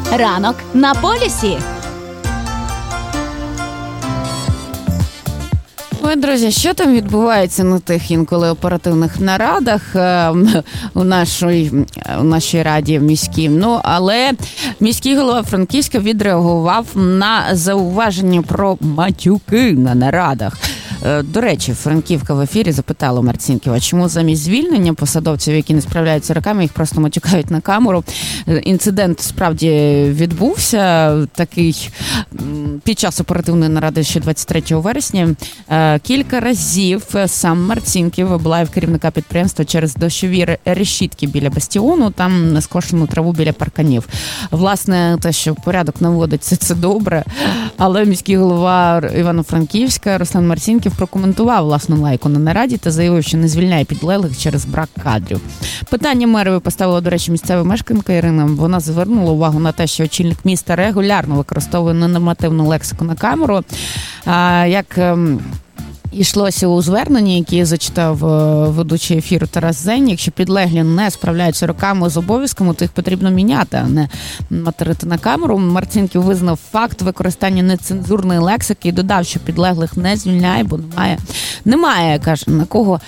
Ранок на полюсі. Ой, друзі, що там відбувається на тих інколи оперативних нарадах у нашій раді міській? Ну, але міський голова Франківська відреагував на зауваження про матюки на нарадах. До речі, Франківка в ефірі запитала Марцінківа, чому замість звільнення посадовців, які не справляються роками, їх просто матюкають на камеру. Інцидент справді відбувся такий під час оперативної наради ще 23 вересня. Кілька разів сам Марцінків облаяв керівника підприємства через дощові решітки біля бастіону, там нескошену траву біля парканів. Власне, те, що порядок наводиться, це добре, але міський голова Івано-Франківська Руслан Марцінків прокоментував власну лайку на нараді та заявив, що не звільняє підлеглих через брак кадрів. Питання мерові поставила, до речі, місцева мешканка Ірина. Вона звернула увагу на те, що очільник міста регулярно використовує ненормативну лексику на камеру. Як йшлося у зверненні, яке зачитав ведучий ефіру Тарас Зень. Якщо підлеглі не справляються роками з обов'язками, то їх потрібно міняти, а не материти на камеру. Марцінків визнав факт використання нецензурної лексики і додав, що підлеглих не звільняє, бо немає, каже, на кого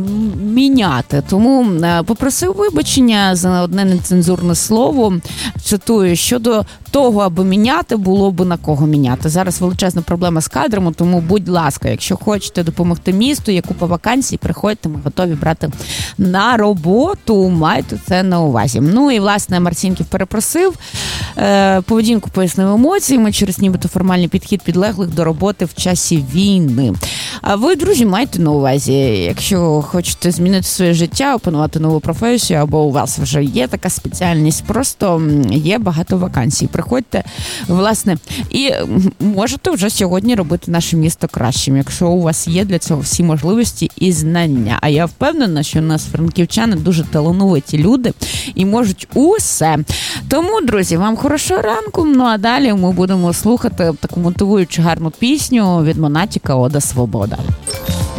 міняти. Тому попросив вибачення за одне нецензурне слово. Цитую, щодо того, аби міняти, було б на кого міняти. Зараз величезна проблема з кадрами, тому, будь ласка, якщо хочете допомогти місту, є купа вакансій, приходьте, ми готові брати на роботу, майте це на увазі. Ну і, власне, Марцінків перепросив, поведінку пояснив емоціями через нібито формальний підхід підлеглих до роботи в часі війни. А ви, друзі, майте на увазі, якщо хочете змінити своє життя, опанувати нову професію, або у вас вже є така спеціальність, просто є багато вакансій. Приходьте, власне, і можете вже сьогодні робити наше місто кращим, якщо у вас є для цього всі можливості і знання. А я впевнена, що у нас франківчани дуже талановиті люди і можуть усе. Тому, друзі, вам хорошого ранку, ну а далі ми будемо слухати таку мотивуючу гарну пісню від Монатіка «Ода Свобода».